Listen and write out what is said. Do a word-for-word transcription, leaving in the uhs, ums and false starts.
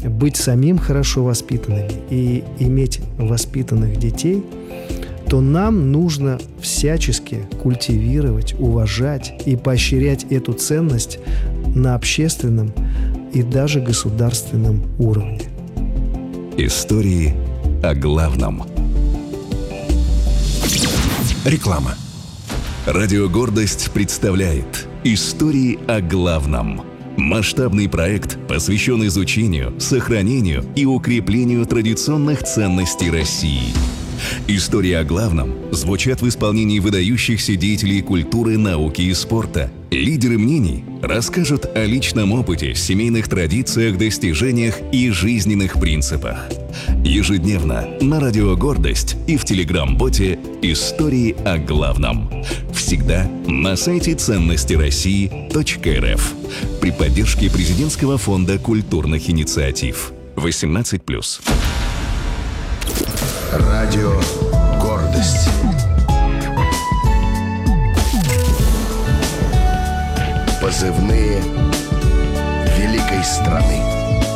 быть самим хорошо воспитанными и иметь воспитанных детей, то нам нужно всячески культивировать, уважать и поощрять эту ценность на общественном и даже государственном уровне. Истории о главном. Реклама. Радио «Гордость» представляет «Истории о главном». Масштабный проект посвящен изучению, сохранению и укреплению традиционных ценностей России. Истории о главном звучат в исполнении выдающихся деятелей культуры, науки и спорта. Лидеры мнений расскажут о личном опыте, семейных традициях, достижениях и жизненных принципах. Ежедневно на радио «Гордость» и в телеграм-боте «Истории о главном». Всегда на сайте ценности россии точка эр эф при поддержке Президентского фонда культурных инициатив. восемнадцать плюс. Радио «Гордость». Позывные великой страны.